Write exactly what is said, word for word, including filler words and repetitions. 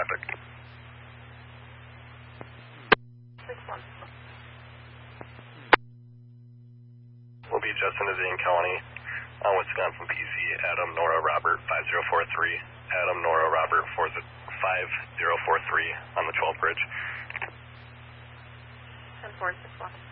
traffic. six one. We'll be adjusting to Zane County on Wisconsin P C, Adam Nora Robert five zero four three, Adam Nora Robert five zero four three on the twelve bridge. ten four six one.